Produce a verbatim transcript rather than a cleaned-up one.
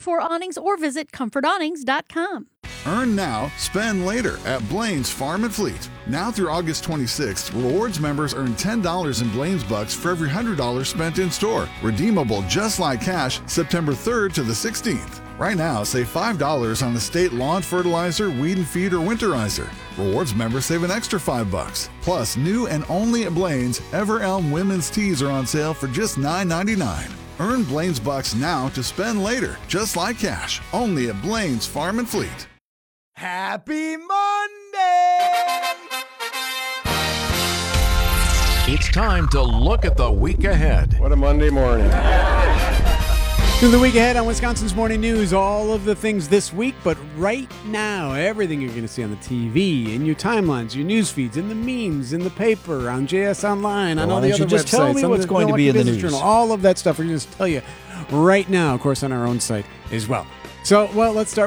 for awnings or visit comfort awnings dot com. Earn now, spend later at Blaine's Farm and Fleet. Now through August twenty-sixth, rewards members earn ten dollars in Blaine's Bucks for every one hundred dollars spent in store. Redeemable just like cash September third to the sixteenth. Right now, save five dollars on the state lawn fertilizer, weed and feed, or winterizer. Rewards members save an extra five bucks. Plus, new and only at Blaine's, Ever Elm women's tees are on sale for just nine ninety-nine. Earn Blaine's Bucks now to spend later, just like cash. Only at Blaine's Farm and Fleet. Happy Monday! It's time to look at the week ahead. What a Monday morning. To the week ahead on Wisconsin's Morning News, all of the things this week, but right now, everything you're going to see on the T V, in your timelines, your news feeds, in the memes, in the paper, on J S Online, well, on all why the don't other you just websites. tell me what's the, going to be in the news. Journal, all of that stuff we're going to tell you right now, of course, on our own site as well. So, well, let's start